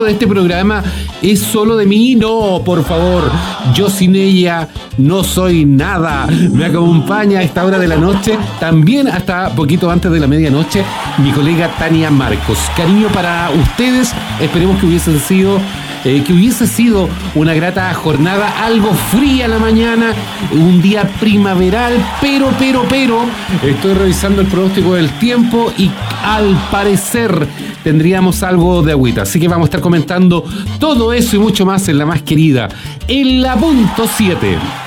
de este programa es solo de mí. No, por favor, yo sin ella no soy nada. Me acompaña a esta hora de la noche, también hasta poquito antes de la medianoche, mi colega Tania Marcos. Cariño para ustedes, esperemos que hubiese sido una grata jornada, algo fría la mañana, un día primaveral, pero estoy revisando el pronóstico del tiempo y al parecer tendríamos algo de agüita, así que vamos a estar comentando todo eso y mucho más en la más querida, en la punto 7.